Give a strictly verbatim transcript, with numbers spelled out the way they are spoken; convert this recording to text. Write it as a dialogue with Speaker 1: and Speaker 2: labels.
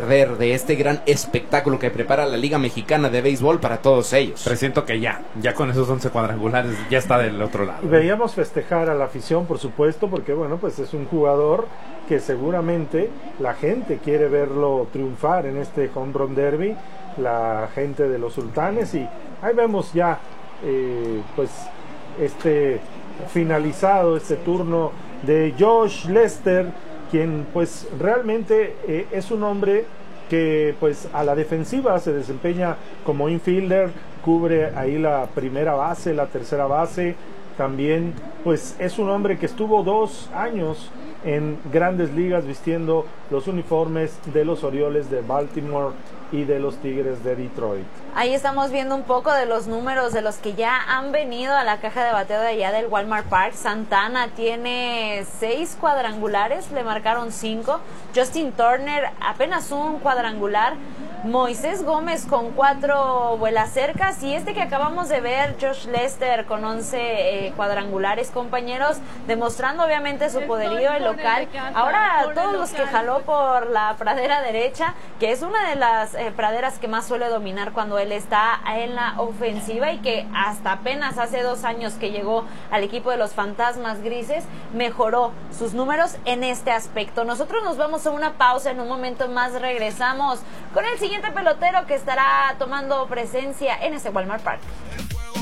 Speaker 1: perder de este gran espectáculo que prepara la Liga Mexicana de Béisbol para todos ellos.
Speaker 2: Presiento que ya, ya con esos once cuadrangulares ya está del otro lado.
Speaker 3: Veíamos festejar a la afición, por supuesto, porque bueno, pues es un jugador que seguramente la gente quiere verlo triunfar en este Home Run Derby, la gente de los Sultanes, y ahí vemos ya eh, pues este finalizado este turno de Josh Lester, quien pues realmente eh, es un hombre que pues a la defensiva se desempeña como infielder, cubre ahí la primera base, la tercera base, también pues es un hombre que estuvo dos años en Grandes Ligas vistiendo los uniformes de los Orioles de Baltimore y de los Tigres de Detroit.
Speaker 4: Ahí estamos viendo un poco de los números de los que ya han venido a la caja de bateo de allá del Walmart Park. Santana tiene seis cuadrangulares, le marcaron cinco. Justin Turner apenas un cuadrangular. Moisés Gómez con cuatro vuelas cercas, y este que acabamos de ver, Josh Lester con once eh, cuadrangulares, compañeros, demostrando obviamente su poderío el local. Ahora todos los que jaló por la pradera derecha, que es una de las eh, praderas que más suele dominar cuando él está en la ofensiva, y que hasta apenas hace dos años que llegó al equipo de los Fantasmas Grises, mejoró sus números en este aspecto. Nosotros nos vamos a una pausa, en un momento más regresamos con el siguiente pelotero que estará tomando presencia en este Walmart Park.